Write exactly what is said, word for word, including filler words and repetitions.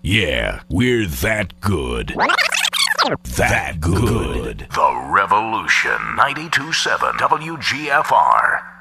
Yeah, we're that good. That good. The Revolution. ninety-two point seven W G F R.